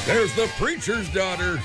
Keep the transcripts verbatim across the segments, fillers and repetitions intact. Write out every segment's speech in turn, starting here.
There's the preacher's daughter.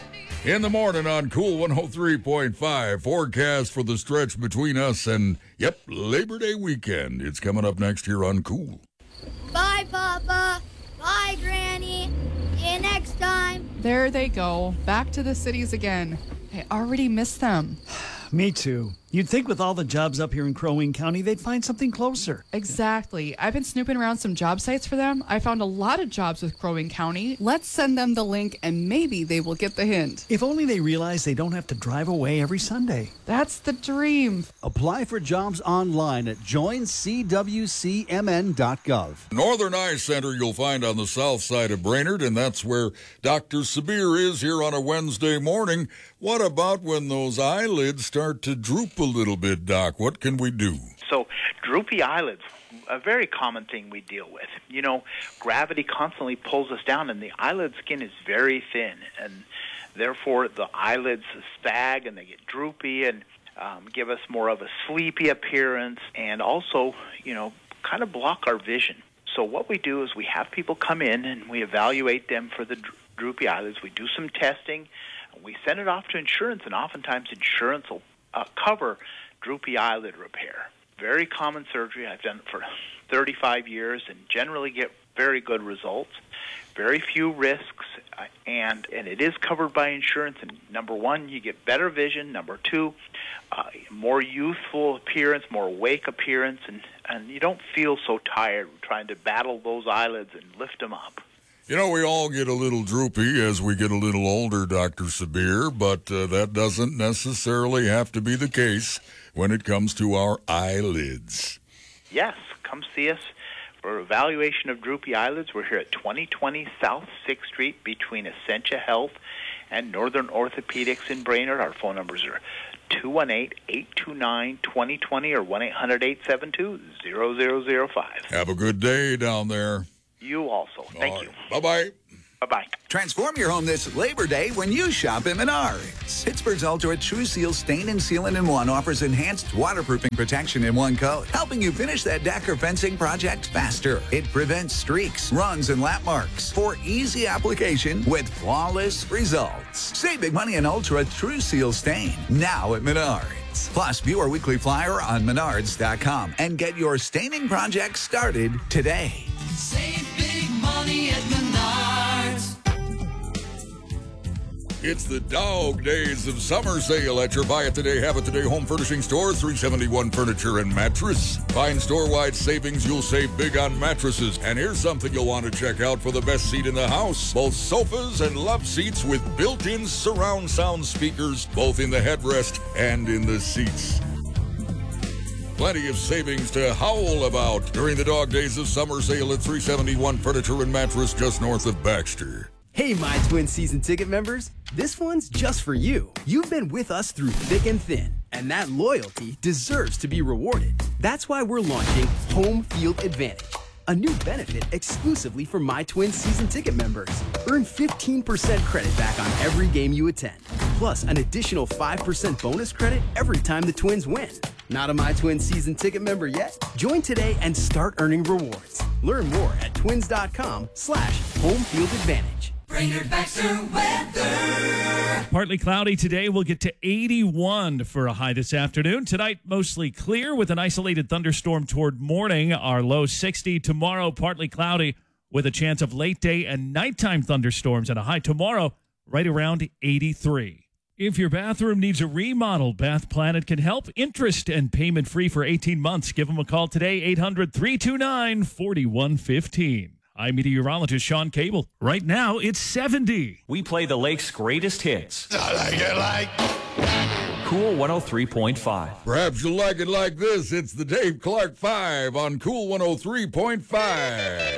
In the morning on Cool one oh three point five. Forecast for the stretch between us and, yep, Labor Day weekend. It's coming up next here on Cool. Bye, Papa. Bye, Granny. See you next time. There they go. Back to the cities again. I already miss them. Me too. You'd think with all the jobs up here in Crow Wing County, they'd find something closer. Exactly. I've been snooping around some job sites for them. I found a lot of jobs with Crow Wing County. Let's send them the link and maybe they will get the hint. If only they realize they don't have to drive away every Sunday. That's the dream. Apply for jobs online at join c w c m n dot gov. Northern Eye Center you'll find on the south side of Brainerd, and that's where Doctor Sabir is here on a Wednesday morning. What about when those eyelids start to droop a little bit, Doc? What can we do? So droopy eyelids, a very common thing we deal with. You know, gravity constantly pulls us down, and the eyelid skin is very thin, and therefore the eyelids sag and they get droopy and um, give us more of a sleepy appearance, and also, you know, kind of block our vision. So what we do is we have people come in and we evaluate them for the dro- droopy eyelids. We do some testing. We send it off to insurance, and oftentimes insurance will uh, cover droopy eyelid repair. Very common surgery. I've done it for thirty-five years and generally get very good results. Very few risks, uh, and, and it is covered by insurance. And number one, you get better vision. Number two, uh, more youthful appearance, more awake appearance, and, and you don't feel so tired trying to battle those eyelids and lift them up. You know, we all get a little droopy as we get a little older, Doctor Sabir, but uh, that doesn't necessarily have to be the case when it comes to our eyelids. Yes, come see us for evaluation of droopy eyelids. We're here at twenty twenty South sixth Street between Essentia Health and Northern Orthopedics in Brainerd. Our phone numbers are two one eight, eight two nine, two zero two zero or one eight hundred, eight seven two, zero zero zero five. Have a good day down there. You also. Thank you. Bye-bye. Bye-bye. Transform your home this Labor Day when you shop at Menards. Pittsburgh's Ultimate True Seal Stain and Sealant in One offers enhanced waterproofing protection in one coat, helping you finish that deck or fencing project faster. It prevents streaks, runs, and lap marks for easy application with flawless results. Save big money on Ultra True Seal Stain now at Menards. Plus, view our weekly flyer on menards dot com and get your staining project started today. Save big money at Menards. It's the dog days of summer sale at your Buy It Today, Have It Today home furnishing store, three seventy-one Furniture and Mattress. Find store-wide savings, you'll save big on mattresses. And here's something you'll want to check out for the best seat in the house. Both sofas and love seats with built-in surround sound speakers, both in the headrest and in the seats. Plenty of savings to howl about during the dog days of summer sale at three seventy-one Furniture and Mattress just north of Baxter. Hey, My Twin season ticket members. This one's just for you. You've been with us through thick and thin, and that loyalty deserves to be rewarded. That's why we're launching Home Field Advantage, a new benefit exclusively for My Twin season ticket members. Earn fifteen percent credit back on every game you attend, plus an additional five percent bonus credit every time the Twins win. Not a My Twin season ticket member yet? Join today and start earning rewards. Learn more at twins.com slash home field advantage. Brainerd Baxter weather. Partly cloudy today. We'll get to eighty-one for a high this afternoon. Tonight, mostly clear with an isolated thunderstorm toward morning. Our low sixty. Tomorrow, partly cloudy with a chance of late day and nighttime thunderstorms and a high tomorrow right around eighty-three. If your bathroom needs a remodel, Bath Planet can help. Interest and payment free for eighteen months. Give them a call today, eight hundred, three two nine, four one one five. I'm meteorologist Sean Cable. Right now, it's seventy. We play the lake's greatest hits. I like it like... Cool one oh three point five. Perhaps you'll like it like this. It's the Dave Clark Five on Cool one oh three point five.